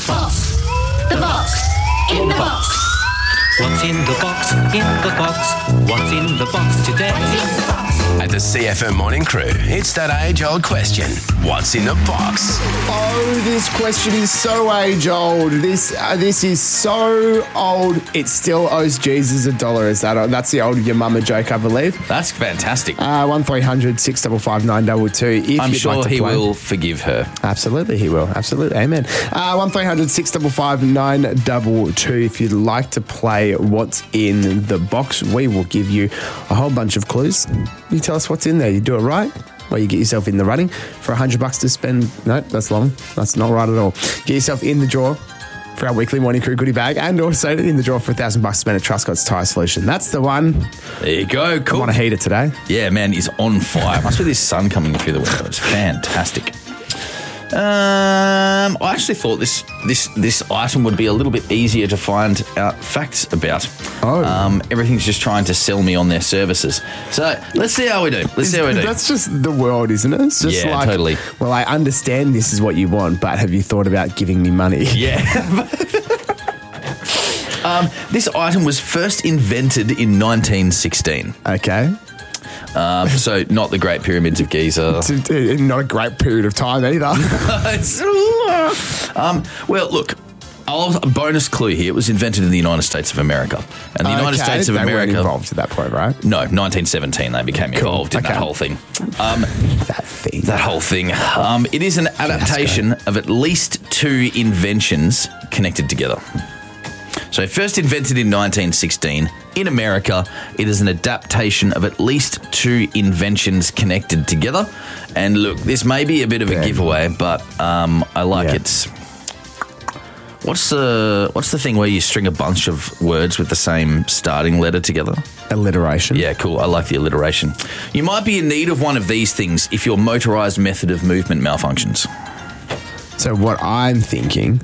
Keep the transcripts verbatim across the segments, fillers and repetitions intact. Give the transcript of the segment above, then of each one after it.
box? The box. In the box. What's in the box? In the box. What's in the box today? What's in the box? At the C F M Morning Crew, it's that age-old question. What's in the box? Oh, this question is so age-old. This uh, this is so old. It still owes Jesus a dollar. Is that that's the old your mama joke, I believe. That's fantastic. Uh, one three hundred six five five nine two two. If I'm you'd sure like to he play. will forgive her. Absolutely, he will. Absolutely, amen. Uh, one three hundred six five five nine two two. If you'd like to play What's in the Box, we will give you a whole bunch of clues. You tell us what's in there. You do it right, or you get yourself in the running for a hundred bucks to spend. No, that's long. That's not right at all. Get yourself in the draw for our weekly Morning Crew goodie bag, and also in the draw for a thousand bucks to spend at Trustcott's Tyre Solution. That's the one. There you go. Cool. I want to heat it today. Yeah, man, it's on fire. Must be this sun coming through the window. It's fantastic. Um, I actually thought this this this item would be a little bit easier to find out facts about. Oh. Um, everything's just trying to sell me on their services. So let's see how we do. Let's see how we do. That's just the world, isn't it? It's just Yeah, like, totally. well, I understand this is what you want, but have you thought about giving me money? Yeah. um, this item was first invented in nineteen sixteen. Okay. Um, so not the Great Pyramids of Giza. It's a- not a great period of time either. um, well, look, I'll, a bonus clue here. It was invented in the United States of America. And the United Okay, States of they weren't America... involved at that point, right? No, nineteen seventeen they became Cool, involved in okay. that whole thing. Um, That thing. that whole thing. Um, it is an adaptation of at least two inventions connected together. So first invented in nineteen sixteen, in America, it is an adaptation of at least two inventions connected together. And look, this may be a bit of a Yeah. giveaway, but um, I like Yeah. it. What's the what's the thing where you string a bunch of words with the same starting letter together? Alliteration. Yeah, cool. I like the alliteration. You might be in need of one of these things if your motorised method of movement malfunctions. So what I'm thinking,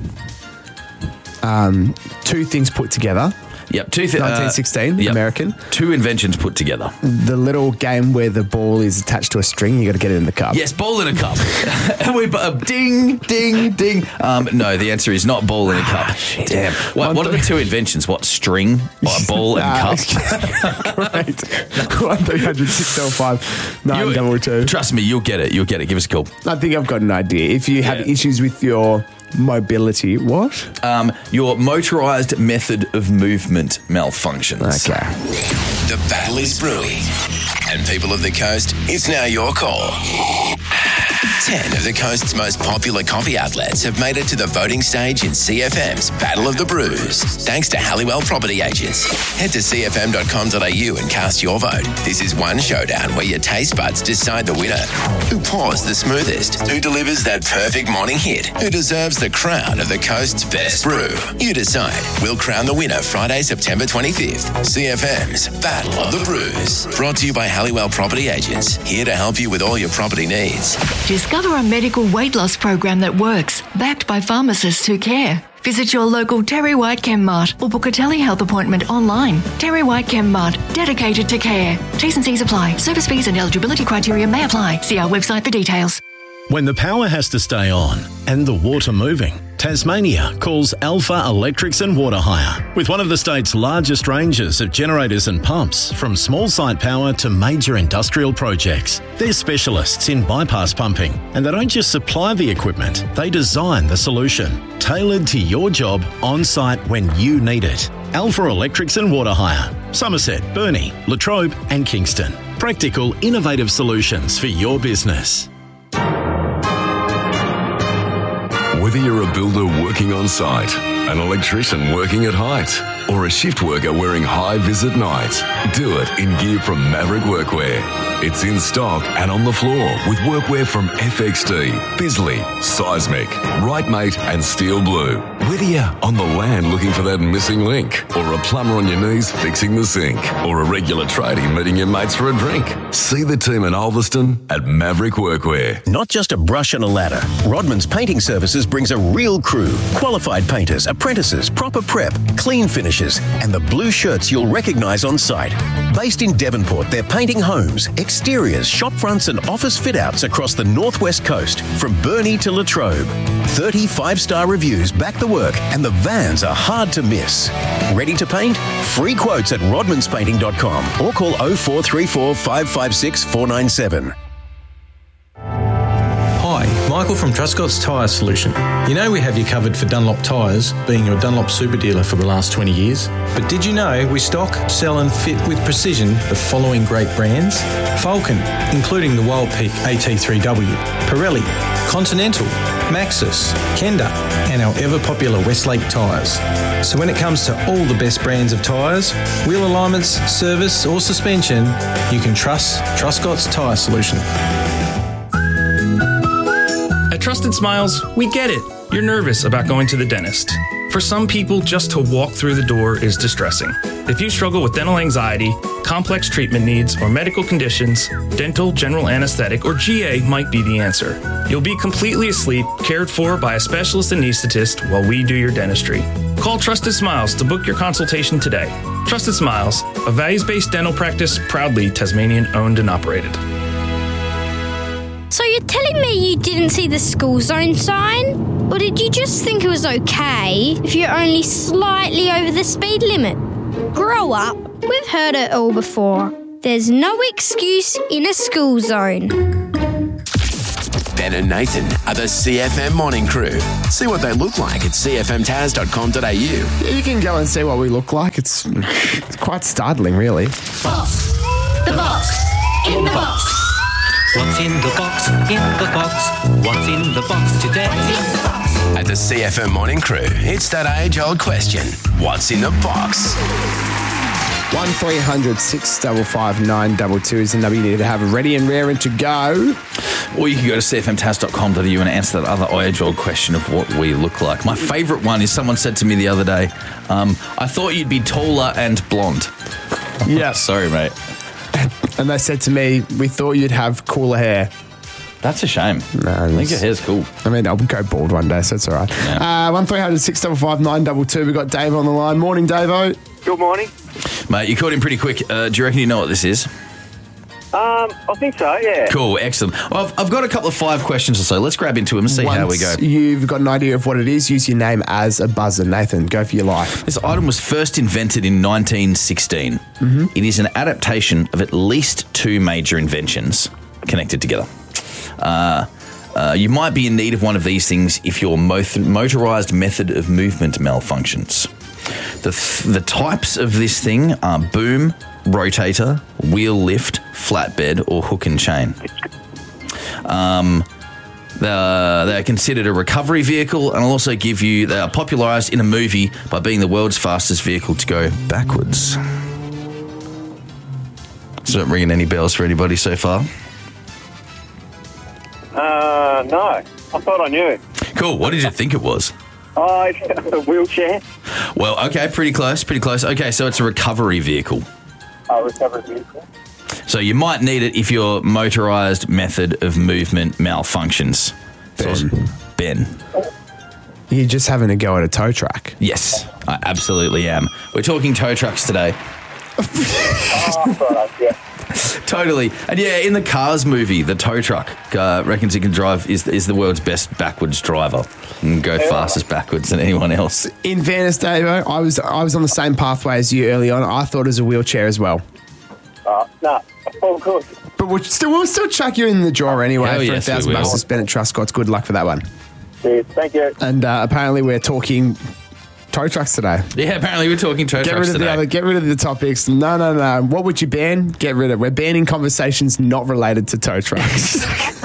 um, two things put together. Yep, two th- nineteen sixteen, yep. American. Two inventions put together. The little game where the ball is attached to a string, you got to get it in the cup. Yes, ball in a cup. And we uh, ding, ding, ding. Um, no, the answer is not ball in a cup. Damn. What, what are the two inventions? What, string, uh, ball, and Ah, cup? Great. one three hundred six oh five nine two two. Trust me, you'll get it. You'll get it. Give us a call. I think I've got an idea. If you have Yeah. issues with your mobility, what? Um, your motorised method of movement malfunctions. Okay. The battle is brewing. And people of the coast, it's now your call. Ten of the coast's most popular coffee outlets have made it to the voting stage in C F M's Battle of the Brews, thanks to Halliwell Property Agents. Head to c f m dot com dot a u and cast your vote. This is one showdown where your taste buds decide the winner. Who pours the smoothest? Who delivers that perfect morning hit? Who deserves the crown of the coast's best brew? You decide. We'll crown the winner Friday, September twenty-fifth. C F M's Battle of the Brews. Brought to you by Halliwell Property Agents. Here to help you with all your property needs. Discover a medical weight loss program that works, backed by pharmacists who care. Visit your local Terry White Chemmart or book a telehealth appointment online. Terry White Chemmart, dedicated to care. T's and C's apply. Service fees and eligibility criteria may apply. See our website for details. When the power has to stay on and the water moving, Tasmania calls Alpha Electrics and Water Hire. With one of the state's largest ranges of generators and pumps, from small site power to major industrial projects. They're specialists in bypass pumping, and they don't just supply the equipment, they design the solution, tailored to your job on site when you need it. Alpha Electrics and Water Hire. Somerset, Burnie, Latrobe and Kingston. Practical, innovative solutions for your business. Whether you're a builder working on site, an electrician working at height, or a shift worker wearing high-vis at night, do it in gear from Maverick Workwear. It's in stock and on the floor with workwear from F X D, Bisley, Seismic, Rightmate and Steel Blue. Whether you're on the land looking for that missing link, or a plumber on your knees fixing the sink, or a regular tradie meeting your mates for a drink, see the team in Ulverston at Maverick Workwear. Not just a brush and a ladder. Rodman's Painting Services brings a real crew, qualified painters, apprentices, proper prep, clean finishes, and the blue shirts you'll recognise on site. Based in Devonport, they're painting homes, exteriors, shop fronts and office fit-outs across the northwest coast, from Burnie to Latrobe. thirty five-star reviews back the work, and the vans are hard to miss. Ready to paint? Free quotes at rodmans painting dot com or call oh four three four, five five six, four nine seven. Hi, Michael from Truscott's Tyre Solution. You know we have you covered for Dunlop tyres, being your Dunlop super dealer for the last twenty years. But did you know we stock, sell and fit with precision the following great brands? Falcon, including the Wild Peak A T three W, Pirelli, Continental, Maxxis, Kenda, and our ever-popular Westlake tyres. So when it comes to all the best brands of tyres, wheel alignments, service or suspension, you can trust Truscott's Tyre Solution. At Trusted Smiles, we get it. You're nervous about going to the dentist. For some people, just to walk through the door is distressing. If you struggle with dental anxiety, complex treatment needs, or medical conditions, dental, general anesthetic, or G A might be the answer. You'll be completely asleep, cared for by a specialist anesthetist while we do your dentistry. Call Trusted Smiles to book your consultation today. Trusted Smiles, a values-based dental practice proudly Tasmanian owned and operated. So you're telling me you didn't see the school zone sign? Or did you just think it was okay if you're only slightly over the speed limit? Grow up. We've heard it all before. There's no excuse in a school zone. Ben and Nathan are the C F M Morning Crew. See what they look like at c f m tas dot com dot a u. Yeah, you can go and see what we look like. It's, it's quite startling, really. Box. The box. In the box. What's in the box? In the box. What's in the box today? At the C F M Morning Crew, it's that age-old question. What's in the box? one three hundred, six five five, nine two two is the number you need to have ready and raring to go. Or you can go to c f m tas dot com dot a u and answer that other age-old question of what we look like. My favourite one is someone said to me the other day, um, I thought you'd be taller and blonde. Yeah. Sorry, mate. And they said to me, we thought you'd have cooler hair. That's a shame. No, I think your hair's cool. I mean, I'll go bald one day, so it's all right. Yeah. Uh, one three hundred, six five five, nine two two. We've got Dave on the line. Morning, Davo. Good morning. Mate, you caught him pretty quick. Uh, do you reckon you know what this is? Um, I think so, yeah. Cool, excellent. Well, I've, I've got a couple of five questions or so. Let's grab into them and see Once how we go. You've got an idea of what it is, use your name as a buzzer. Nathan, go for your life. This item was first invented in nineteen sixteen. Mm-hmm. It is an adaptation of at least two major inventions connected together. Uh, uh, you might be in need of one of these things if your moth- motorised method of movement malfunctions. The, th- the types of this thing are boom, rotator, wheel lift, flatbed, or hook and chain. Um, they're, they're considered a recovery vehicle, and I'll also give you, they are popularised in a movie by being the world's fastest vehicle to go backwards. Is that ringing any bells for anybody so far? Uh, no. I thought I knew. Cool. What did you think it was? Oh, it's a wheelchair. Well, okay, pretty close, pretty close. Okay, so it's a recovery vehicle. Oh, recovery vehicle. So you might need it if your motorised method of movement malfunctions. Ben. Ben. You're just having a go at a tow truck. Yes, I absolutely am. We're talking tow trucks today. Oh, right, yeah. Totally. And yeah, in the Cars movie, the tow truck uh, reckons he can drive, is, is the world's best backwards driver and go yeah. fastest backwards than anyone else. In fairness, Dave, I was I was on the same pathway as you early on. I thought it was a wheelchair as well. Uh, no, oh, good. But we'll still, we'll still chuck you in the drawer anyway Hell for yes, a thousand we will. bucks to spend at Truscott's. Good luck for that one. Cheers, thank you. And uh, apparently we're talking tow trucks today. Yeah, apparently we're talking tow get trucks rid of today. The other, get rid of the topics. No, no, no. What would you ban? Get rid of. We're banning conversations not related to tow trucks.